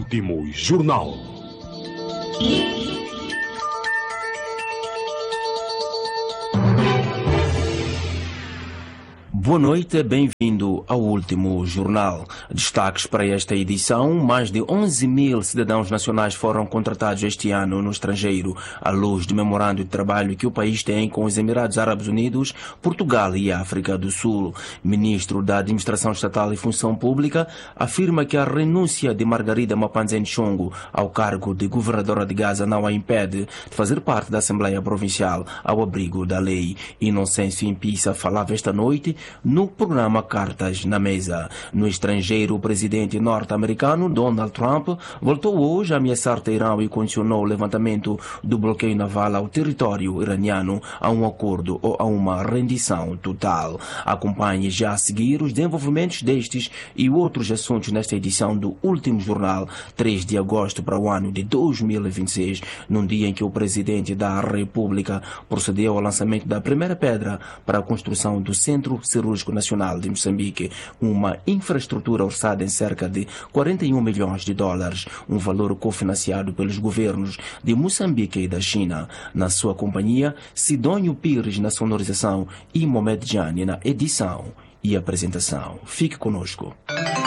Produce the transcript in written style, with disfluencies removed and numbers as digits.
Último Jornal. Boa noite, bem-vindo ao Último Jornal. Destaques para esta edição: mais de 11 mil cidadãos nacionais foram contratados este ano no estrangeiro, à luz do memorando de trabalho que o país tem com os Emirados Árabes Unidos, Portugal e África do Sul. Ministro da Administração Estatal e Função Pública afirma que a renúncia de Margarida Mapanzen Chongo ao cargo de governadora de Gaza não a impede de fazer parte da Assembleia Provincial ao abrigo da lei. Inocêncio Impissa falava esta noite no programa Cartas na Mesa. No estrangeiro, o presidente norte-americano Donald Trump voltou hoje a ameaçar Teherão e condicionou o levantamento do bloqueio naval ao território iraniano a um acordo ou a uma rendição total. Acompanhe já a seguir os desenvolvimentos destes e outros assuntos nesta edição do Último Jornal, 3 de agosto para o ano de 2026, num dia em que o presidente da República procedeu ao lançamento da primeira pedra para a construção do Centro Cirúrgico Nacional de Moçambique, uma infraestrutura orçada em cerca de 41 milhões de dólares, um valor cofinanciado pelos governos de Moçambique e da China. Na sua companhia, Sidônio Pires na sonorização e Mohamed Jani na edição e apresentação. Fique conosco.